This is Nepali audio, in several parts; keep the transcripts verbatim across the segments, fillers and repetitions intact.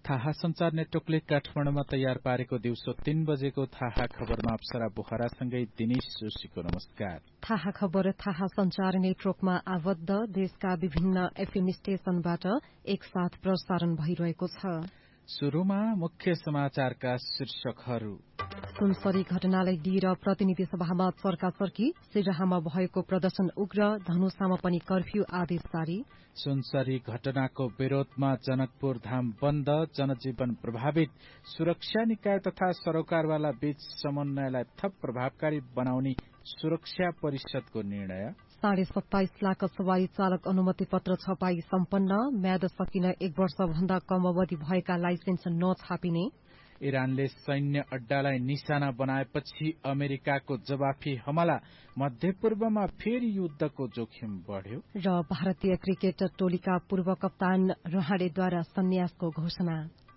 थाहा संचार नेटवर्कले काठमाडौँमा तयार पारेको दिउँसो तीन बजेको थाहा खबरमा अप्सरा बोहरासँगै दिनेश जोशीको नमस्कार। थाहा खबर थाहा संचार नेटवर्कमा आबद्ध देशका विभिन्न एफएम स्टेशनबाट एकसाथ प्रसारण भइरहेको छ। शुरूमा मुख्य समाचारका शीर्षकहरू। सुनसरी घटनालाई लिएर प्रतिनिधि सभामा चर्काचर्की, सिराहामा भएको प्रदर्शन उग्र, धनुषामा पनि कर्फ्यू आदेश जारी। सुनसरी घटनाको विरोधमा जनकपुर धाम बन्द, जनजीवन प्रभावित, सुरक्षा निकाय तथा सरोकारवाला बीच समन्वयलाई थप प्रभावकारी बनाउने सुरक्षा परिषदको निर्णय। साढे सत्ताइस लाख सवारी चालक अनुमति पत्र छपाई सम्पन्न, म्याद सकिन एक वर्षभन्दा कम अवधि भएका लाइसेन्स नछापिने। इरानले सैन्य अड्डालाई निशाना बनाएपछि अमेरिकाको जवाफी हमला, मध्यपूर्वमा फेरि युद्धको जोखिम बढ्यो। र भारतीय क्रिकेट टोलीका पूर्व कप्तान रहाडेद्वारा सन्यासको घोषणा।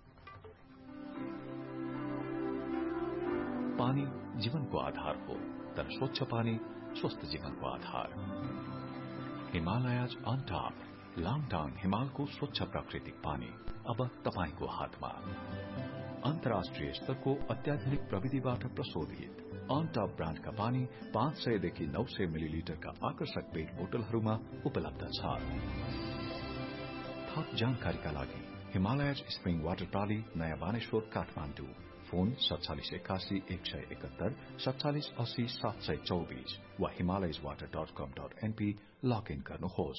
पानी जीवनको आधार हो, तर स्वच्छ पानी स्वस्थ जीवनको आधार। हिमालयज अन टप, लाङटाङ हिमालको स्वच्छ प्राकृतिक पानी अब तपाईको हातमा। अन्तर्राष्ट्रिय स्तरको अत्याधुनिक प्रविधिबाट प्रशोधित अन टप ब्रान्डका पानी पाँच सयदेखि नौ सय मिलिलिटरका आकर्षक पेट बोतलहरूमा उपलब्ध छ। थप जानकारीका लागि हिमालयज स्प्रिङ वाटर प्राली, नयाँ बानेश्वर, काठमाडौँ। फोन सत्तालिस एकासी एक सय एकहत्तर सत्तालिस अस्सी सात सय चौबिस वा हिमालयज वाटर डट कम डट एनपी लगइन गर्नुहोस्।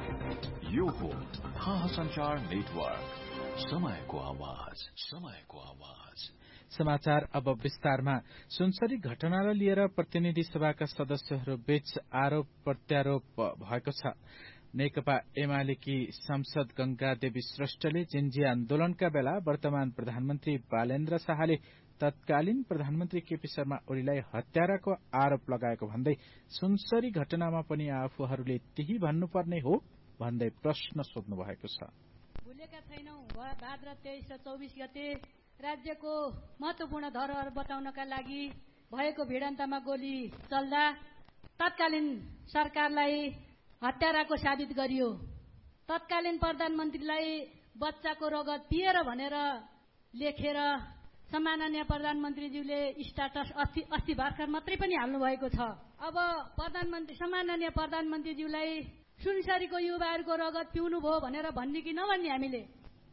यो हो थाहा संचार नेटवर्क, समयको आवाज, समयको आवाज। समाचार अब विस्तारमा। सुनसरी घटनालाई लिएर प्रतिनिधि सभाका सदस्यहरू बीच आरोप प्रत्यारोप भएको छ। नेकपा एमालेकी सांसद गंगा देवी श्रेष्ठले जिन्जी आन्दोलनका बेला वर्तमान प्रधानमन्त्री बालेन्द्र शाहले तत्कालीन प्रधानमन्त्री केपी शर्मा ओलीलाई हत्याराको आरोप लगाएको भन्दै सुनसरी घटनामा पनि आफूहरूले त्यही भन्नुपर्ने हो भन्दै प्रश्न सोध्नु भएको छ। भुलेका छैनौं, भाद्र तेइस र चौबिस गते राज्यको महत्वपूर्ण धरोहर बचाउनका लागि भएको भिडन्तमा गोली चल्दा तत्कालीन सरकारलाई हत्याराको साबित गरियो। तत्कालीन प्रधानमन्त्रीलाई बच्चाको रगत पिएर भनेर लेखेर सम्माननीय प्रधानमन्त्रीज्यूले स्टाटस अस्ति अस्ति भर्खर मात्रै पनि हाल्नु भएको छ। अब प्रधानमन्त्री सम्माननीय प्रधानमन्त्रीज्यूलाई सुनसरीको युवाहरूको रगत पिउनु भयो भनेर भन्ने कि नभन्ने हामीले।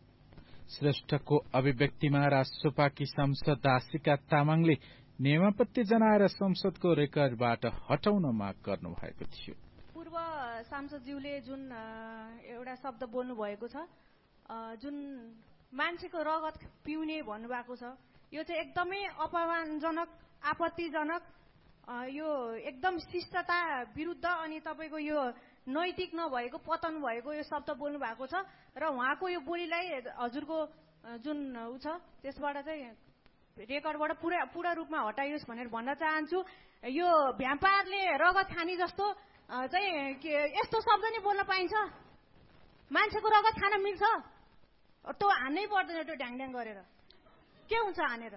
श्रेष्ठको अभिव्यक्तिमा राष्ट्रपाकी सांसद आशिका तामाङले नियमापत्ति जनाएर संसदको रेकर्डबाट हटाउन माग गर्नु भएको थियो। पूर्व सांसदज्यूले जुन एउटा शब्द बोल्नु भएको छ, जुन मान्छेको रगत पिउने भन्नुभएको छ, यो चाहिँ एकदमै अपमानजनक, आपत्तिजनक, यो एकदम शिष्टता विरुद्ध अनि तपाईँको यो नैतिक नभएको, पतन भएको यो शब्द बोल्नु भएको छ। र उहाँको यो बोलीलाई हजुरको जुन उ छ त्यसबाट चाहिँ रेकर्डबाट पुरा पूर्ण रूपमा हटाइयोस् भनेर भन्न चाहन्छु। यो भ्याम्पायरले रगत खाने जस्तो चाहिँ यस्तो शब्द नै बोल्न पाइन्छ? मान्छेको रगत खान मिल्छ? त्यो हान्नै पर्दैन, त्यो ढ्याङढ्याङ गरेर के हुन्छ हानेर।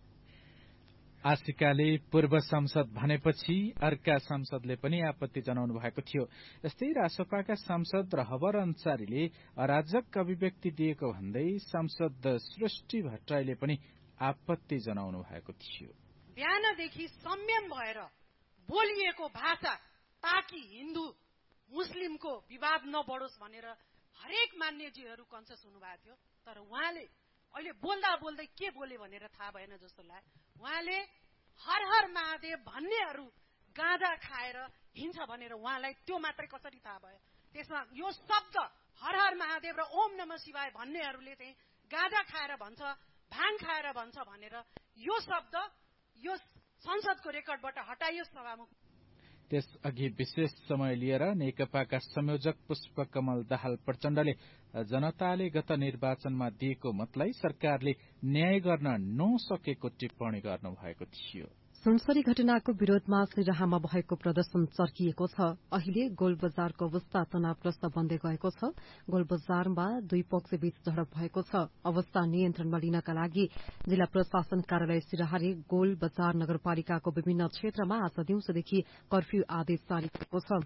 आशिकाले पूर्व सांसद भनेपछि अर्का सांसदले पनि आपत्ति जनाउनु भएको थियो। यस्तै रासपाका सांसद रहबर अन्सारीले अराजक अभिव्यक्ति दिएको भन्दै सांसद सृष्टि भट्टराईले पनि आपत्ति जनाउनु भएको थियो। बिहानदेखि संयम भएर बोलिएको भाषा ताकि हिन्दू मुस्लिमको विवाद नबढोस् भनेर हरेक मान्यजीहरू कन्सियस हुनुभएको थियो। तर उहाँले अहिले बोल्दा बोल्दै के बोले भनेर थाहा भएन जस्तो लाग्यो। उहाँले हर हर महादेव भन्नेहरू गाँजा खाएर हिँड्छ भनेर उहाँलाई त्यो मात्रै कसरी थाहा भयो? त्यसमा यो शब्द हर हर महादेव र ओम नमः शिवाय भन्नेहरूले चाहिँ गाँजा खाएर भन्छ, भाङ खाएर भन्छ भनेर यो शब्द यो संसदको रेकर्डबाट हटाइयोस् सभामुख। त्यसअघि विशेष समय लिएर नेकपाका संयोजक पुष्पकमल दाहाल प्रचण्डले जनताले गत निर्वाचनमा दिएको मतलाई सरकारले न्याय गर्न नसकेको टिप्पणी गर्नु भएको थियो। सुनसरी घटनाको विरोधमा सिराहामा भएको प्रदर्शन चर्किएको छ। अहिले गोलबजारको अवस्था तनावग्रस्त बन्दै गएको छ। गोलबजारमा दुई पक्षबीच झडप भएको छ। अवस्था नियन्त्रणमा लिनका लागि जिल्ला प्रशासन कार्यालय सिराहाले गोलबजार नगरपालिकाको विभिन्न क्षेत्रमा आज दिउँसोदेखि कर्फ्यू आदेश जारी गरेको छ।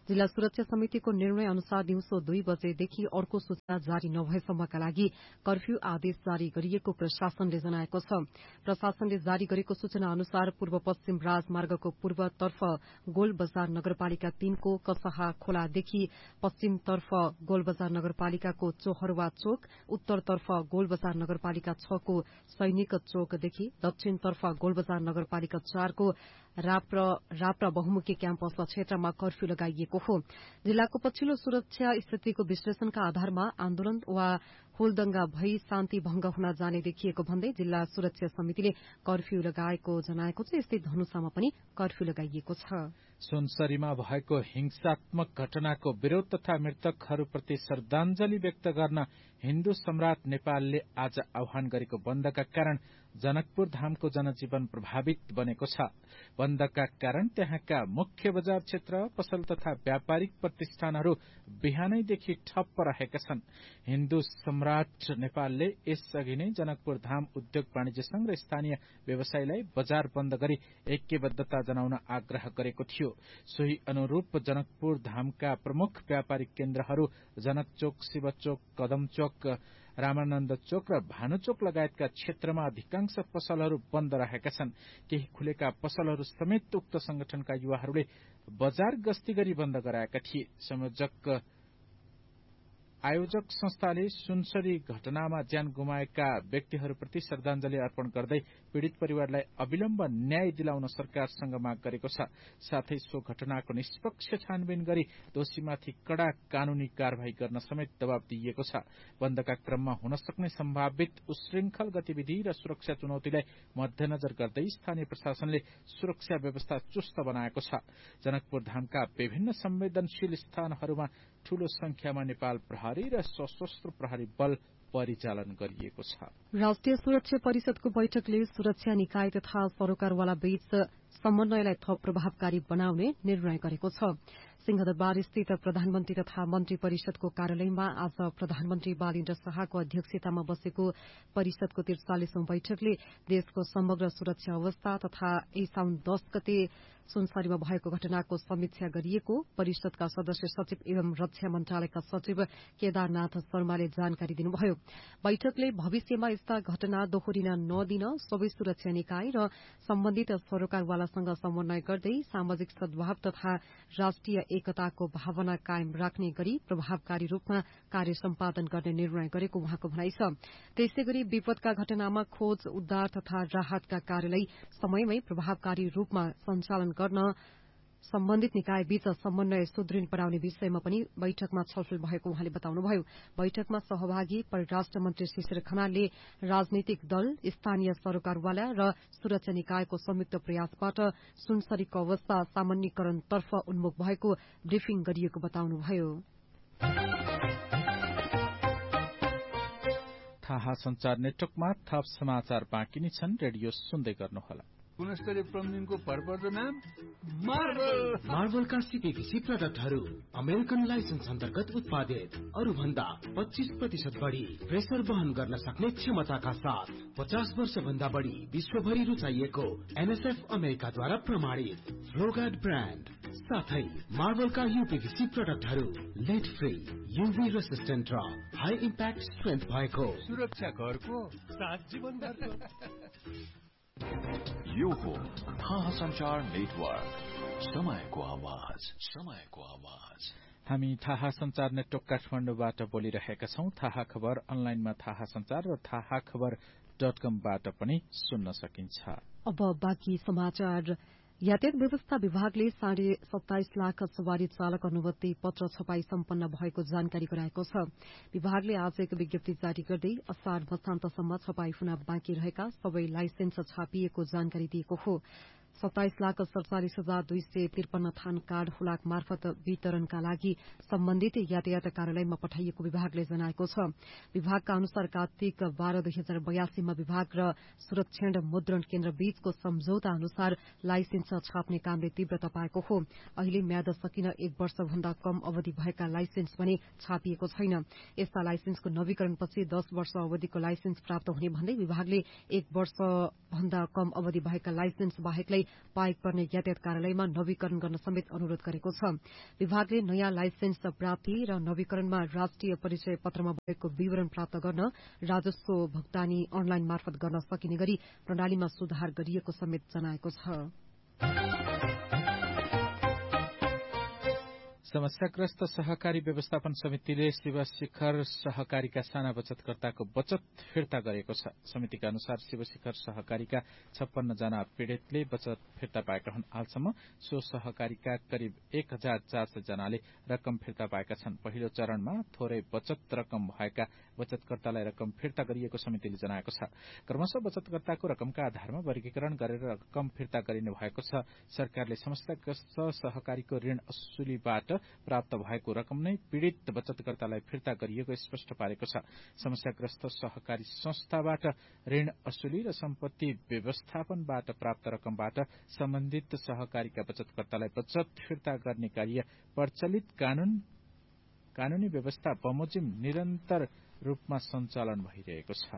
जिल्ला सुरक्षा समितिको निर्णय अनुसार दिउँसो दुई बजेदेखि अर्को सूचना जारी नभएसम्मका लागि कर्फ्यू आदेश जारी गरिएको प्रशासनले जनाएको छ। प्रशासनले जारी गरेको सूचना अनुसार पूर्व पश्चिम राजमार्गको पूर्वतर्फ गोलबजार नगरपालिका तीनको कसहा खोलादेखि पश्चिमतर्फ गोलबजार नगरपालिकाको चोहरवा चोक, उत्तरतर्फ गोलबजार नगरपालिका छको सैनिक चोकदेखि दक्षिणतर्फ गोलबजार नगरपालिका चारको राप्र राप्रा बहुमुखी क्याम्पस क्षेत्रमा कर्फ्यू लगाइएको हो। जिल्लाको पछिल्लो सुरक्षा स्थितिको विश्लेषणका आधारमा आन्दोलन वा हुलदंगा भई शान्ति भंग हुन जाने देखिएको भन्दै जिल्ला सुरक्षा समितिले कर्फ्यू लगाएको जनाएको छ। यस्तै धनुषामा पनि कर्फ्यू लगाइएको छ। सुनसरीमा भएको हिंसात्मक घटनाको विरोध तथा मृतकहरूप्रति श्रद्धांजलि व्यक्त गर्न हिन्दू सम्राट नेपालले आज आह्वान गरेको बन्दका कारण जनकपुर धामको जनजीवन प्रभावित बनेको छ। बन्दका कारण त्यहाँका मुख्य बजार क्षेत्र, पसल तथा व्यापारिक प्रतिष्ठानहरू बिहानैदेखि ठप्प रहेका छन्। हिन्दू सम्राट नेपालले यसअघि नै जनकपुर धाम उद्योग वाणिज्य संघ र स्थानीय व्यवसायीलाई बजार बन्द गरी ऐक्यबद्धता जनाउन आग्रह गरेको थियो। सोही अनुरूप जनकपुर धामका प्रमुख व्यापारिक केन्द्रहरू जनकचोक, शिवचोक, कदमचोक, रामानन्द चोक र भानुचोक लगायतका क्षेत्रमा अधिकांश पसलहरू बन्द रहेका छन्। केही खुलेका पसलहरू समेत उक्त संगठनका युवाहरूले बजार गस्ती गरी बन्द गराएका थिए। संयोजक आयोजक संस्थाले सुनसरी घटनामा ज्यान गुमाएका व्यक्तिहरूप्रति श्रद्धांजलि अर्पण गर्दै पीड़ित परिवारलाई अविलम्ब न्याय दिलाउन सरकारसँग माग गरेको छ। साथै सो घटनाको निष्पक्ष छानबिन गरी दोषीमाथि कड़ा कानूनी कार्यवाही गर्न समेत दबाव दिइएको छ। बन्दका क्रममा हुन सक्ने सम्भावित उश्रृंखल गतिविधि र सुरक्षा चुनौतीलाई मध्यनजर गर्दै स्थानीय प्रशासनले सुरक्षा व्यवस्था चुस्त बनाएको छ। जनकपुर धामका विभिन्न संवेदनशील स्थानहरूमा ठूलो संख्यामा नेपाल प्रहरी र सशस्त्र प्रहरी बल परिचालन गरिएको छ। राष्ट्रिय सुरक्षा परिषदको बैठकले सुरक्षा निकाय तथा सरोकारवाला बीच समन्वयलाई थप प्रभावकारी बनाउने निर्णय गरेको छ। सिंहदरबार स्थित प्रधानमन्त्री तथा मन्त्री परिषदको कार्यालयमा आज प्रधानमन्त्री बालेन्द्र शाहको अध्यक्षतामा बसेको परिषदको त्रिचालिसौं बैठकले देशको समग्र सुरक्षा अवस्था तथा यही साउन दश गते सुनसरीमा भएको घटनाको समीक्षा गरिएको परिषदका सदस्य सचिव एवं रक्षा मन्त्रालयका सचिव केदारनाथ शर्माले जानकारी दिनुभयो। बैठकले भविष्यमा यस्ता घटना दोहोरिन नदिन सबै सुरक्षा निकाय र सम्बन्धित सरोकारवालासँग समन्वय गर्दै सामाजिक सद्भाव तथा राष्ट्रिय एकताको भावना कायम राख्ने गरी प्रभावकारी रूपमा कार्य सम्पादन गर्ने निर्णय गरेको उहाँको भनाइ छ। त्यसै गरी विपदका घटनामा खोज, उद्धार तथा राहतका कार्यलाई समयमै प्रभावकारी रूपमा सञ्चालन गर्न सम्बन्धित निकाय बीच समन्वय सुदृढ़ बनाउने विषयमा पनि बैठकमा छलफल भएको उहाँले बताउनुभयो। बैठकमा सहभागी परराष्ट्र मन्त्री शिशिर खनालले राजनैतिक दल, स्थानीय सरोकारवाला र सुरक्षा निकायको संयुक्त प्रयासबाट सुनसरीको अवस्था सामान्यकरणतर्फ उन्मुख भएको ब्रिफिङ गरिएको बताउनुभयो। थाहा संचार नेटवर्कमा थप समाचार बाँकी नै छन्। रेडियो सुन्दै गर्नुहोला। गुणस्तरीय प्लम्बिङको भरपर्दो नाम मार्बल। मार्बलका सिकेकिसी प्रडक्टहरू अमेरिकन लाइसेन्स अन्तर्गत उत्पादित, अरू भन्दा पच्चीस प्रतिशत बढ़ी प्रेसर वहन गर्न सक्ने क्षमताका साथ पचास वर्ष भन्दा बढ़ी विश्वभरि रुचाइएको एनएसएफ अमेरिकाद्वारा प्रमाणित फ्लोगार्ड ब्रान्ड साथै मार्बलका यूपीभीसी प्रडक्टहरू लेड फ्री, यूभी रेसिस्टेन्ट र हाई इम्प्याक्ट स्ट्रेन्थ भएको सुरक्षा घरको साथ जीवनभरको। यो हो थाहा संचार नेटवर्क, समयको आवाज, समयको आवाज। हामी थाहा संचार नेटवर्क काठमाडौँबाट बोलिरहेका छौं। थाहा खबर अनलाइनमा थाहा संचार र थाहा खबर डट कमबाट पनि सुन्न सकिन्छ। अब बाँकी समाचार। यातायात व्यवस्था विभागले साढे सत्ताइस लाख सवारी चालक अनुमति पत्र छपाई सम्पन्न भएको जानकारी गराएको छ। विभागले आज एक विज्ञप्ति जारी गर्दै असार मसान्तसम्म छपाई हुन बाँकी रहेका सबै लाइसेन्स छापिएको जानकारी दिएको हो। सत्ताइस लाख सड़चालिस हजार दुई सय त्रिपन्न थान कार्ड हुलाक मार्फत वितरणका लागि सम्बन्धित यातायात कार्यालयमा पठाइएको विभागले जनाएको छ। विभागका अनुसार कार्तिक बाह्र दुई हजार बयासीमा विभाग र सुरक्षण मुद्रण केन्द्र बीचको सम्झौता अनुसार लाइसेन्स छाप्ने कामले तीव्रता पाएको हो। अहिले म्याद सकिन एक वर्ष भन्दा कम अवधि भएका लाइसेन्स भने छापिएको छैन। यस्ता लाइसेन्सको नवीकरणपछि दश वर्ष अवधिको लाइसेन्स प्राप्त हुने भन्दै विभागले एक वर्ष भन्दा कम अवधि भएका लाइसेन्स बाहेकलाई बाइक पर्ने यातायात कार्यालयमा नवीकरण गर्न समेत अनुरोध गरेको छ। विभागले नयाँ लाइसेन्स प्राप्ति र नवीकरणमा राष्ट्रिय परिचय पत्रमा भएको विवरण प्राप्त गर्न राजस्व भुक्तानी अनलाइन मार्फत गर्न सकिने गरी प्रणालीमा सुधार गरिएको समेत जनाएको छ। समस्याग्रस्त सहकारी व्यवस्थापन समितिले शिवशिखर सहकारीका साना बचतकर्ताको बचत फिर्ता गरेको छ। समितिका अनुसार शिवशिखर सहकारीका छप्पन्न जना पीड़ितले बचत फिर्ता पाएका हुन्। हालसम्म सो सहकारीका करिब एक हजार चार सय जनाले रकम फिर्ता पाएका छन्। पहिलो चरणमा थोरै बचत रकम भएका बचतकर्तालाई रकम फिर्ता गरिएको समितिले जनाएको छ। क्रमशः बचतकर्ताको रकमका आधारमा वर्गीकरण गरेर रकम फिर्ता गरिने भएको छ। सरकारले समस्याग्रस्त सहकारीको ऋण असुलीबाट प्राप्त भएको रकम नै पीड़ित बचतकर्तालाई फिर्ता गरिएको स्पष्ट पारेको छ। समस्याग्रस्त सहकारी संस्थाबाट ऋण असुली र सम्पत्ति व्यवस्थापनबाट प्राप्त रकमबाट सम्बन्धित सहकारीका बचतकर्तालाई बचत फिर्ता गर्ने कार्य प्रचलित कानून कानूनी व्यवस्था बमोजिम निरन्तर रूपमा सञ्चालन भइरहेको छ।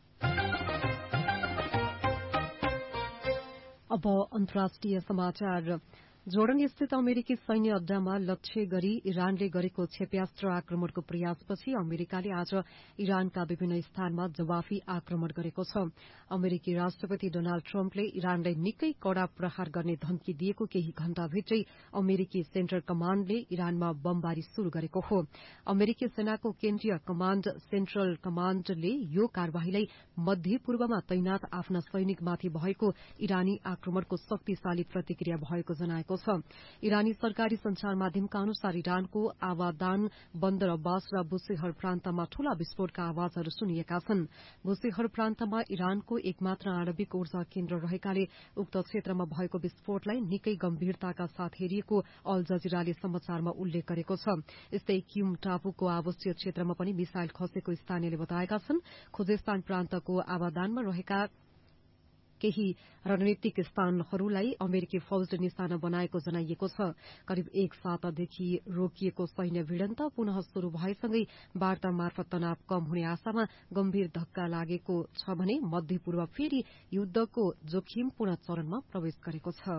अब अन्तर्राष्ट्रिय समाचार। जोर्डन स्थित अमेरिकी सैन्य अड्डामा लक्ष्य गरी इरानले गरेको क्षेप्यास्त्र आक्रमणको प्रयासपछि अमेरिकाले आज इरानका विभिन्न स्थानमा जवाफी आक्रमण गरेको छ। अमेरिकी राष्ट्रपति डोनाल्ड ट्रम्पले इरानलाई निकै कड़ा प्रहार गर्ने धम्की दिएको केही घण्टाभित्रै अमेरिकी सेन्ट्रल कमाण्डले इरानमा बमबारी शुरू गरेको हो। अमेरिकी सेनाको केन्द्रीय कमाण्ड सेन्ट्रल कमाण्डले यो कार्यवाहीलाई मध्य पूर्वमा तैनात आफ्ना सैनिकमाथि भएको इरानी आक्रमणको शक्तिशाली प्रतिक्रिया भएको जनाएको छ। इरानी सरकारी संचार माध्यमका अनुसार इरानको आवादान बन्दर अब्बास र बुसेहर प्रान्तमा ठूला विस्फोटका आवाजहरू सुनिएका छन्। बुसेहर प्रान्तमा इरानको एकमात्र आणविक ऊर्जा केन्द्र रहेकाले उक्त क्षेत्रमा भएको विस्फोटलाई निकै गम्भीरताका साथ हेरिएको अल जजिराले समाचारमा उल्लेख गरेको छ। यस्तै क्युम टापुको आवासीय क्षेत्रमा पनि मिसाइल खसेको स्थानीयले बताएका छन्। खुजेस्तान प्रान्तको आवादानमा रहेका केही रणनीतिक स्थानहरूलाई अमेरिकी फौजले निशाना बनाएको जनाइएको छ। करिब एक सातादेखि रोकिएको सैन्य भिडन्त पुनः शुरू भएसँगै वार्ता मार्फत तनाव कम हुने आशामा गम्भीर धक्का लागेको छ भने मध्य पूर्व फेरि युद्धको जोखिमपूर्ण चरणमा प्रवेश गरेको छ।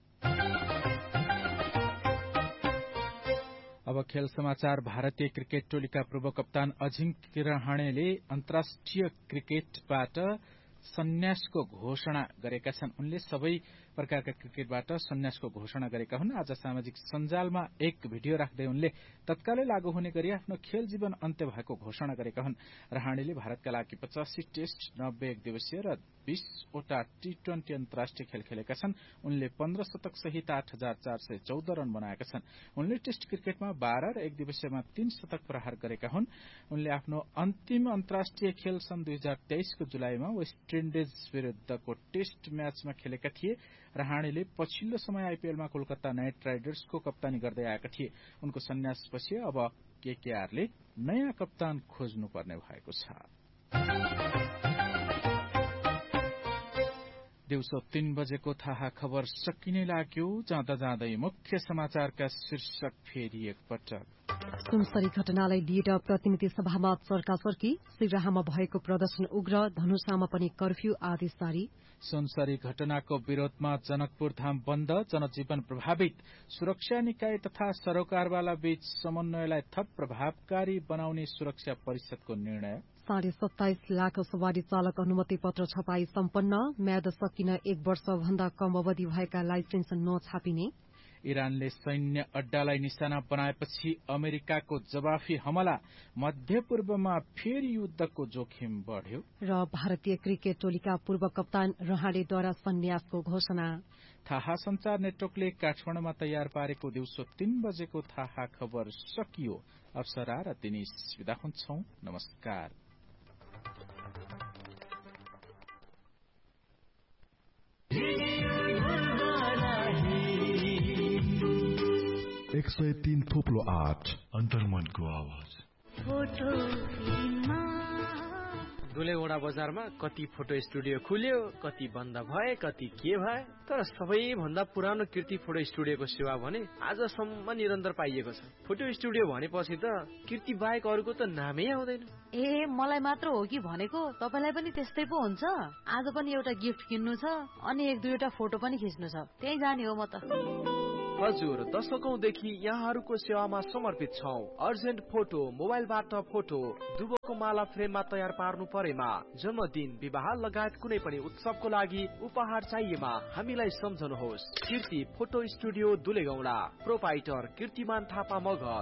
अब खेल समाचार। भारतीय क्रिकेट टोलीका पूर्व कप्तान अजिंक्य रहाणेले अन्तर्राष्ट्रिय क्रिकेटबाट सन्यासको घोषणा गरेका छन्। उनले सबै प्रकारका क्रिकेटबाट सन्यासको घोषणा गरेका हुन्। आज सामाजिक सञ्जालमा एक भिडियो राख्दै उनले तत्कालै लागू हुने गरी आफ्नो खेल जीवन अन्त्य भएको घोषणा गरेका हुन्। रहाणेले भारतका लागि पचासी टेस्ट, नब्बे एक दिवसीय र बीसवटा टी ट्वेन्टी अन्तर्राष्ट्रिय खेल खेलेका छन्। उनले पन्ध्र शतक सहित आठ हजार चार सय चौध रन बनाएका छन्। उनले टेस्ट क्रिकेटमा बाह्र र एक दिवसीयमा तीन शतक प्रहार गरेका हुन्। उनले आफ्नो अन्तिम अन्तर्राष्ट्रिय खेल सन् दुई हजार तेइसको जुलाईमा वेस्ट इन्डिज विरूद्धको टेस्ट म्याचमा खेलेका थिए। रहाणेले पछिल्लो समय आइपीएलमा कोलकाता नाइट राइडर्सको कप्तानी गर्दै आएका थिए। उनको सन्यासपछि अब केकेआरले नयाँ कप्तान खोज्नुपर्ने भएको छ। दिउँसो तीन बजेको थाहा खबर सकिने लाग्यो। जाँदा जाँदै मुख्य समाचारका शीर्षक फेरि एकपटक। सुनसरी घटनालाई लिएर प्रतिनिधि सभामा चर्काचर्की। सिराहामा भएको प्रदर्शन उग्र, धनुषामा पनि कर्फ्यू आदेश जारी। सुनसरी घटनाको विरोधमा जनकपुर धाम बन्द, जनजीवन प्रभावित। सुरक्षा निकाय तथा सरोकारवाला बीच समन्वयलाई थप प्रभावकारी बनाउने सुरक्षा परिषदको निर्णय। साढे सत्ताइस लाख सवारी चालक अनुमति पत्र छपाई सम्पन्न। म्याद सकिन एक वर्षभन्दा कम अवधि भएका लाइसेन्स नछापिने। इरानले सैन्य अड्डालाई निशाना बनाएपछि अमेरिकाको जवाफी हमला। मध्य पूर्वमा फेरि युद्धको जोखिम बढ्यो। र भारतीय क्रिकेट टोलीका पूर्व कप्तान रहाणेद्वारा सन्यासको घोषणा। थाहा संचार नेटवर्कले काठमाडौँमा तयार पारेको दिउँसो तीन बजेको थाहा खबर सकियो। अप्सरा र दिनेश विदा हुन्छौं। नमस्कार। एक सय तीन थोप्लो आठ अन्तर्मनको आवाज। दुलेगौडा बजारमा कति फोटो स्टुडियो खुल्यो, कति बन्द भए, कति के भए, तर सबैभन्दा पुरानो कीर्ति फोटो स्टुडियोको सेवा भने आजसम्म निरन्तर पाइएको छ। फोटो स्टुडियो भनेपछि त कीर्ति बाहेक अरूको त नामै आउँदैन। ए मलाई मात्र हो कि भनेको? तपाईलाई पनि त्यस्तै पो हुन्छ? आज पनि एउटा गिफ्ट किन्नु छ अनि एक दुईवटा फोटो पनि खिच्नु छ, त्यही जाने हो म त। हजुर, दशकौंदेखि यहाँहरूको सेवामा समर्पित छौं। अर्जेन्ट फोटो, मोबाइलबाट फोटो, दुबोको माला फ्रेममा तयार पार्नु परेमा, जन्मदिन, विवाह लगायत कुनै पनि उत्सवको लागि उपहार चाहिएमा हामीलाई सम्झनुहोस्। कीर्ति फोटो स्टुडियो दुलेगौडा, प्रोपाइटर कीर्तिमान थापा मगर।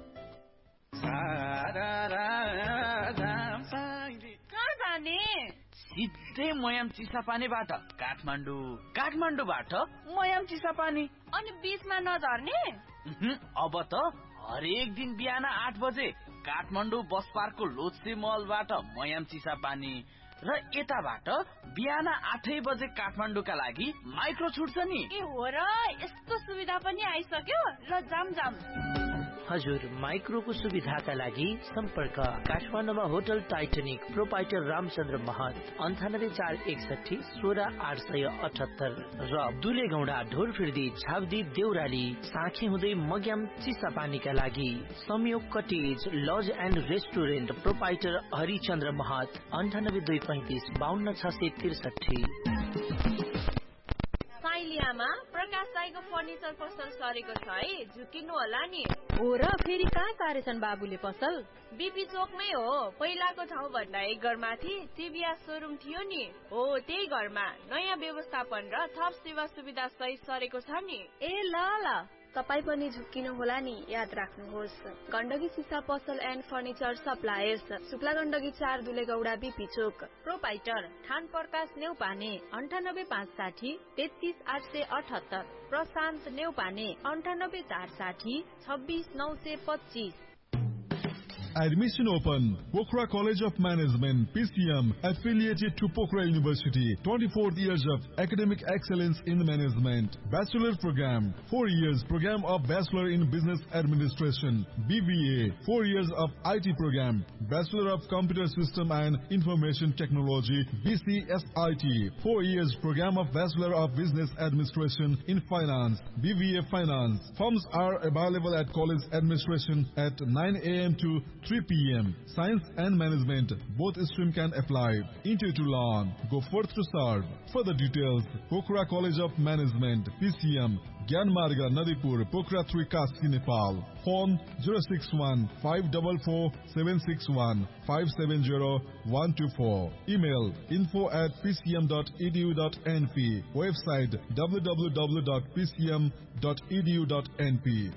कहाँ जाने? सिधै मयाम चिसापानीबाट काठमाडौँ, काठमाडौँबाट मयाम चिसापानी, अनि बीचमा नझर्ने? अब त हरेक दिन बिहान आठ बजे काठमाडौँ बस पार्कको लोत्से मलबाट मयाम चिसापानी र यताबाट बिहान आठै बजे काठमाडौँका लागि माइक्रो छुट्छ नि। ए हो र, यस्तो सुविधा पनि आइसक्यो। ल जाम जाम। हजुर, माइक्रोको सुविधाका लागि सम्पर्क काठमाडौँमा होटल टाइटानिक, प्रोपाइटर रामचन्द्र महत, अन्ठानब्बे चार एकसठी सोह्र आठ सय अठहत्तर र दुलेगौडा ढोरफिर्दी छाब्दी देउराली साँखे हुँदै मग्याम चिसापानीका लागि संयोग cottage laws and restaurant, proprietor Harichandra महत, अन्ठानब्बे दुई पैंतिस बाहन्न छ सय त्रिसठी। साइलियामा प्रकाश राईको फर्निचर पसल सरेको छ है, झुकिनु होला नि। हो र, फेरि कहाँ सारेछन् बाबुले पसल? बीपी चोकमै हो, पहिलाको ठाउँ भन्दा एक घर माथि टिभीएस सोरुम थियो नि, हो त्यही घरमा नयाँ व्यवस्थापन र थप सेवा सुविधा सहित सरेको छ नि। ए ल ल, तपाई पनि झुक्किनु होला नि, याद राख्नुहोस्। गण्डकी सिसा पसल and furniture suppliers, Shukla Gandaki चार दुलेगौडा बीपी चोक, प्रोपाइटर खान प्रकाश नेउपाने, अन्ठानब्बे पाँच साठी तेत्तीस आठ सय अठहत्तर, प्रशान्त नेउपाने, अन्ठानब्बे चार साठी छब्बीस नौ सय पच्चीस। Admission open. Pokhara College of Management, P C M, affiliated to Pokhara University. twenty-four years of academic excellence in management. Bachelor program, four years program of Bachelor in Business Administration. B B A, four years of I T program. Bachelor of Computer System and Information Technology, B C S I T. four years program of Bachelor of Business Administration in Finance, B B A Finance. Forms are available at college administration at nine A M to three P M Science and Management, both stream can apply. Interview to learn. Go forth to serve. Further details, Pokhara College of Management, P C M, Gyanmarga, Nadipur, Pokhara three, Kaski, Nepal. Phone zero six one five four four seven six one five seven zero one two four. Email info at p c m dot e d u dot n p. Website w w w dot p c m dot e d u dot n p.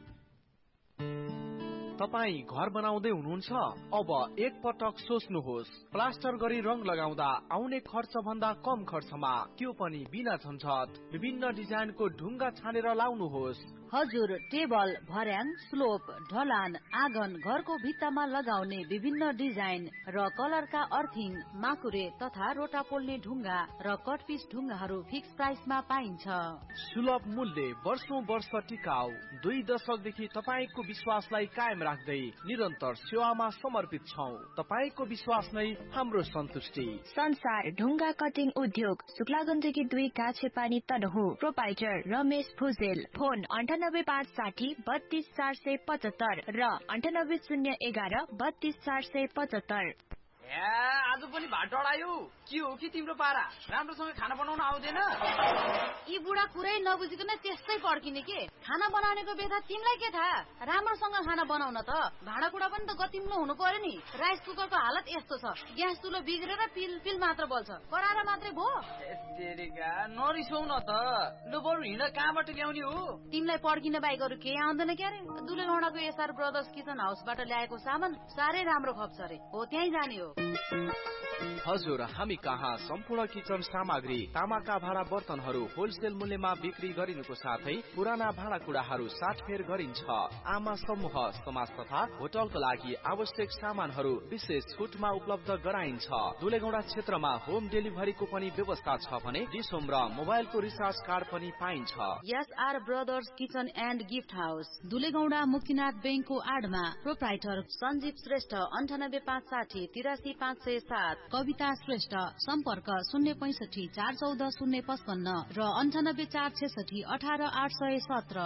तपाई घर बनाउँदै हुनुहुन्छ? अब एक पटक सोच्नुहोस्, प्लास्टर गरी रङ लगाउँदा आउने खर्च भन्दा कम खर्चमा, त्यो पनि बिना झन्झट, विभिन्न डिजाइनको ढुङ्गा छानेर लाउनुहोस्। हजुर, टेबल, भर्याङ, स्लोप, ढलान, आँगन, घरको भित्तामा लगाउने विभिन्न डिजाइन र कलरका अर्थिङ, माकुरे तथा रोटा पोल्ने ढुङ्गा र कटपिस ढुङ्गाहरू फिक्स प्राइसमा पाइन्छ। सुलभ मूल्य, वर्षौं वर्ष टिकाउ, दुई दशकदेखि तपाईको विश्वासलाई कायम राख्दै निरन्तर सेवामा समर्पित छौं। तपाईको विश्वास नै हाम्रो सन्तुष्टि। संसार ढुङ्गा कटिङ उद्योग, शुक्लागञ्जकी दुई काछेपानी तनहु, प्रोपाइटर रमेश भुजेल। फोन अन्ठानब्बे पाँच साठी बत्तीस चार सय पचहत्तर र अन्ठानब्बे शून्य एघार बत्तीस चार सय पचहत्तर। ए आज पनि भात डढायो, के हो कि तिम्रो पारा? राम्रोसँग खाना बनाउन आउँदैन? यी बुढा कुरै नबुझिकन त्यस्तै पड्किने के? खाना बनाउनेको बेथा तिमीलाई के थाहा? राम्रोसँग खाना बनाउन त भाँडाकुडा पनि त गतिम्लो हुनु पर्यो नि। राइस कुकरको हालत यस्तो छ, ग्यास चुलो बिग्रेर पिल पिल मात्र बल्छ, कराएर मात्रै भो। तेरिका नरिसाउ न त, लु बरु हिँड, कहाँबाट ल्याउने हो? तिमीलाई पड्किन बाहेक अरू केही आउँदैन क्यारे? दुलेगौडाको एसआर ब्रदर्स किचन हाउसबाट ल्याएको सामान साह्रै राम्रो खप्छ रे, हो त्यही जाने हो। हजुर, हामी कहाँ सम्पूर्ण किचन सामग्री, तामाका भाँडा बर्तनहरू होलसेल मूल्यमा बिक्री गरिनुको साथै पुराना भाँडाकुडाहरू साटफेर गरिन्छ। आमा समूह, समाज तथा होटलको लागि आवश्यक सामानहरू विशेष छुटमा उपलब्ध गराइन्छ। दुलेगौडा क्षेत्रमा होम डेलिभरीको पनि व्यवस्था छ भने डिसोम र मोबाइलको रिचार्ज कार्ड पनि पाइन्छ। SR brothers kitchen and gift house, दुलेगौडा Muktinath बैंकको आडमा, प्रोप्राइटर सञ्जीव श्रेष्ठ, अन्ठानब्बे पाँच साठी तिरासी पाँच सय सात। कविता श्रेष्ठ सम्पर्क शून्य पैसठी चार चौध शून्य पचपन्न र अन्ठानब्बे चार छेसठी अठार आठ सय सत्र।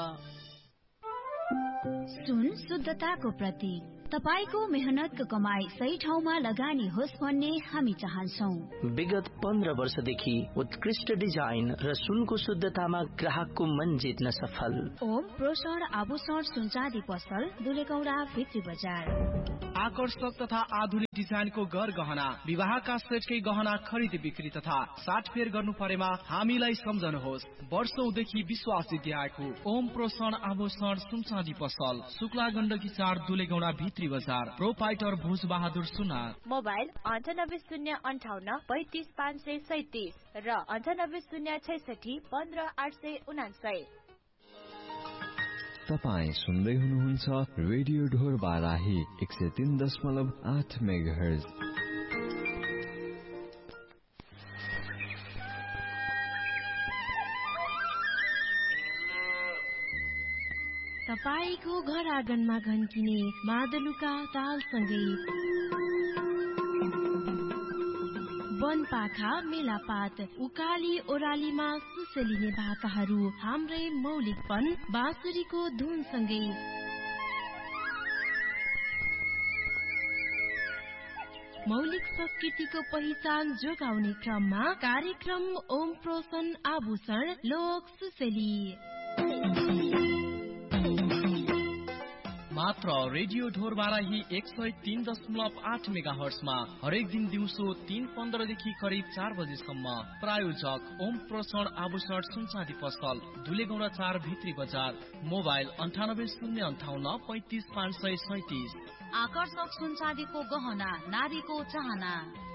सुन शुद्धताको प्रतीक। तपाईको मेहनतको कमाई सही ठाउँमा लगानी होस् भन्ने हामी चाहन्छौं। विगत पन्ध्र वर्षदेखि उत्कृष्ट डिजाइन र सुनको शुद्धतामा ग्राहकको मन जित्न सफल ओम प्रोषण आभूषण सुनचाँदी पसल दुलेगौडा भित्री बजार। आकर्षक तथा आधुनिक डिजाइनको गर गहना विवाहका सेटकै गहना खरिद बिक्री तथा साटफेर गर्नु परेमा हामीलाई सम्झनुहोस्। वर्षौंदेखि विश्वास जित्याएको ओम प्रोषण आभूषण सुनचाँदी पसल शुक्ला गण्डकी चार दुलेगौडा भित्री बजार। प्रोपाइटर भोज बहादुर सुनार। मोबाइल अन्ठानब्बे शून्य अन्ठाउन्न पैतिस पाँच सय सैतिस र अन्ठानब्बे शून्य छैसठी पन्ध्र आठ सय उनासय। तपाईँ सुन्दै हुनुहुन्छ रेडियो ढोर बाराही एक सय तीन दशमलव आठ मेगाहर्ज। तपाईको घर आँगनमा घन्किने मादलुका तालसँगै वनपाखा मेलापात उकाली ओरालीमा सुसेलिने भाकाहरू हाम्रै मौलिकपन बाँसुरीको धुनसँगै मौलिक संस्कृतिको पहिचान जोगाउने क्रममा कार्यक्रम ओम प्रोषण आभूषण लोक सुसेली मात्र रेडियो ढोर बाराही एक सय तीन दशमलव आठ मेगा हर्समा हरेक दिन दिउँसो तीन पन्ध्रदेखि करिब चार बजेसम्म। प्रायोजक ओम प्रोषण आभूषण सुनचाँदी पसल दुलेगौडा चार भित्री बजार। मोबाइल अन्ठानब्बे शून्य अन्ठाउन्न पैतिस पाँच सय सैतिस। आकर्षक सुनचाँदीको गहना नारीको चाहना।